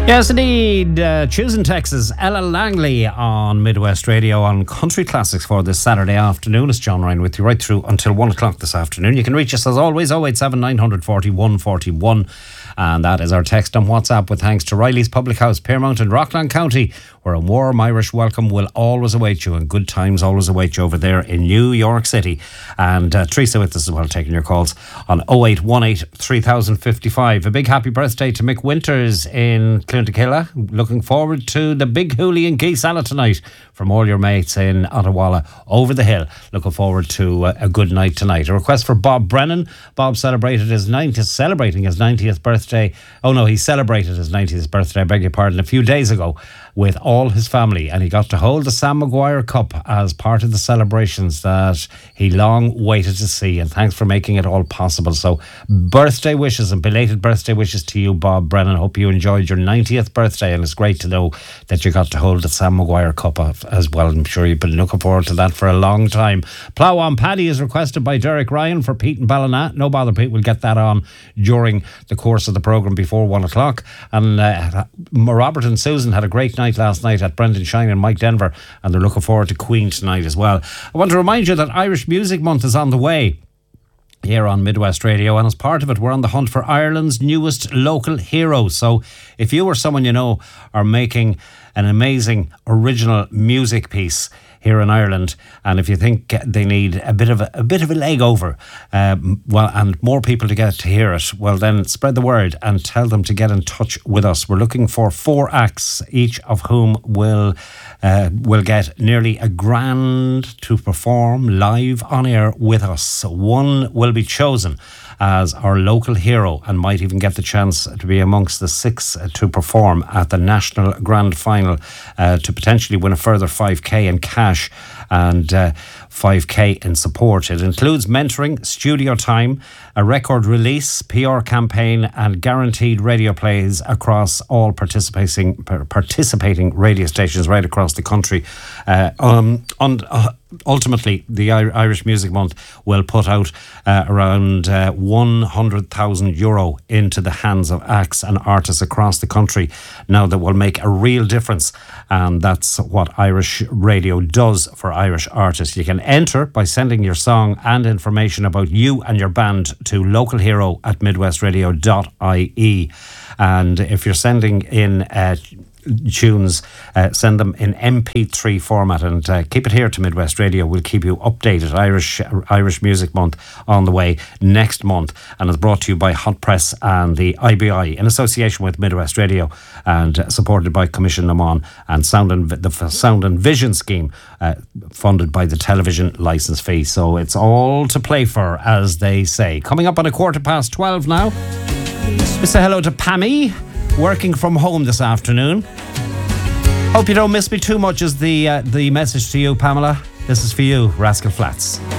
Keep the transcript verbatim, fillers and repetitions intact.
Yes, indeed. Uh, choosing Texas, Ella Langley on Midwest Radio on Country Classics for this Saturday afternoon. It's John Ryan with you right through until one o'clock this afternoon. You can reach us as always, oh eight seven nine four one four one. And that is our text on WhatsApp, with thanks to Riley's Public House, Piermount and Rockland County, where a warm Irish welcome will always await you and good times always await you over there in New York City. And uh, Teresa with us as well, taking your calls on oh eight one eight three thousand fifty-five. A big happy birthday to Mick Winters in Clontakilla. Looking forward to the big hoolie and geese salad tonight from all your mates in Ottawalla over the hill. Looking forward to uh, a good night tonight. A request for Bob Brennan. Bob celebrated his ninetieth, celebrating his ninetieth birthday. Oh no, he celebrated his ninetieth birthday, I beg your pardon, a few days ago with all his family, and he got to hold the Sam Maguire Cup as part of the celebrations that he long waited to see, and thanks for making it all possible. So birthday wishes and belated birthday wishes to you, Bob Brennan. Hope you enjoyed your ninetieth birthday, and it's great to know that you got to hold the Sam Maguire Cup as well. I'm sure you've been looking forward to that for a long time. Plough on Paddy is requested by Derek Ryan for Pete and Ballina. No bother, Pete, we'll get that on during the course of the programme before one o'clock. And uh, Robert and Susan had a great night last night at Brendan Shine and Mike Denver, and they're looking forward to Queen tonight as well. I want to remind you that Irish Music Month is on the way here on Midwest Radio, and as part of it we're on the hunt for Ireland's newest local hero. So if you or someone you know are making an amazing original music piece here in Ireland, and if you think they need a bit of a, a bit of a leg over, um, well, and more people to get to hear it, well then spread the word and tell them to get in touch with us. We're looking for four acts, each of whom will uh, will get nearly a grand to perform live on air with us. One will be chosen as our local hero and might even get the chance to be amongst the six to perform at the National Grand Final uh, to potentially win a further five K in cash and uh, five K in support. It includes mentoring, studio time, a record release, P R campaign and guaranteed radio plays across all participating participating radio stations right across the country. Uh, um, on, uh, ultimately, the Irish Music Month will put out uh, around uh, one hundred thousand euro into the hands of acts and artists across the country now that will make a real difference, and that's what Irish radio does for Irish artists. You can enter by sending your song and information about you and your band to localhero at midwestradio dot I E, and if you're sending in uh, tunes, uh, send them in M P three format, and uh, keep it here to Midwest Radio. We'll keep you updated. Irish Irish Music Month on the way next month, and it's brought to you by Hot Press and the I B I in association with Midwest Radio, and uh, supported by Commission Lamon and Sound and the Sound and Vision Scheme, uh, funded by the television licence fee. So it's all to play for, as they say. Coming up on a quarter past twelve now, we say hello to Pammy, working from home this afternoon. Hope you don't miss me too much is the uh, the message to you, Pamela. This is for you, Rascal Flatts.